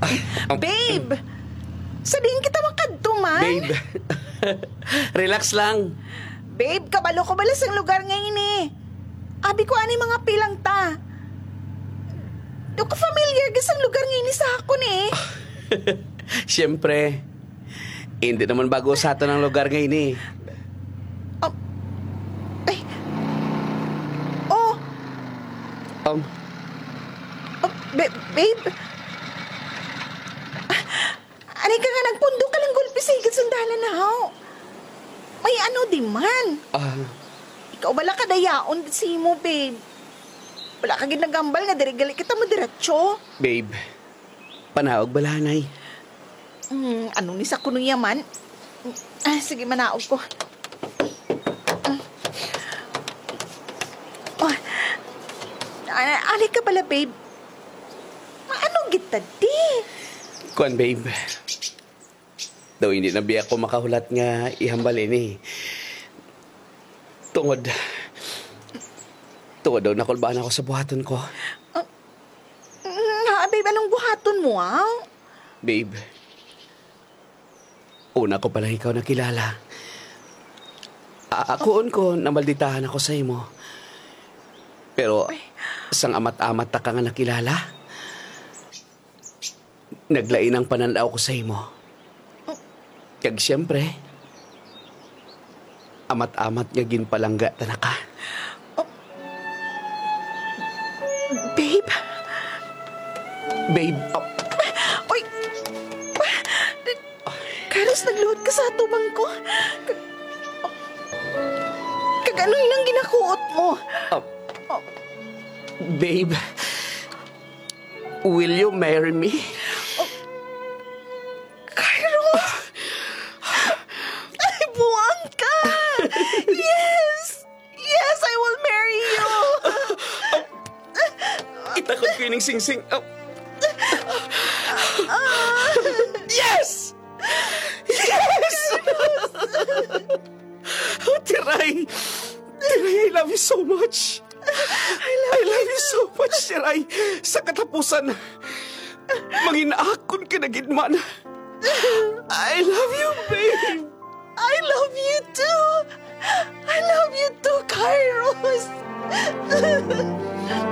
Babe! Sabihin kita makadto man. Babe, relax lang. Babe, kabalo ko balas ang lugar ngayon eh. Abi ko ani mga pilang ta. Do ka familiar gas ang lugar ngayon sa akon eh. Siyempre, hindi naman bago sa atin ang lugar ngayon eh. Ay. Oh, Um, babe. Ani ka nga nagpundo ka lang gulpi sa higit sandalan na ho. May ano di man. Ikaw bala ka dayaon si mo, babe. Wala ka ginagambal nga dirigali kita mo diretso. babe, panahog balanay. Ano ni sa kuno yaman? Sige, manaog ko. Oh, ali ka pala, babe. Anong kita di? Kuan, babe. Daw hindi na biya ko makahulat nga ihambalin eh. Tungod daw nakulbaan ako sa buhaton ko. Babe, anong buhaton mo, ah? Babe, una ko pala ikaw nakilala. Akoon ko namalditahan ako sa imo. Pero sang amat-amat ta ka nga nakilala. Naglain ang pananaw ko sa imo. Kag siyempre, amat-amat nga ginpalangga tanaka. Babe? Babe, Oy! Karos nagluhod ka sa atubang ko. Kagano yun ang ginakuot mo? babe, will you marry me? Kairos! Ay, buwang ka! Yes! Yes, I will marry you! Itakot ko yung sing-sing. Yes! Yes! Tiray! Tiray, I love you so much. I love you so much, Tiray. Sa katapusan, manginaakon ka na gidman. I love you, babe. I love you too! I love you too, Kairos!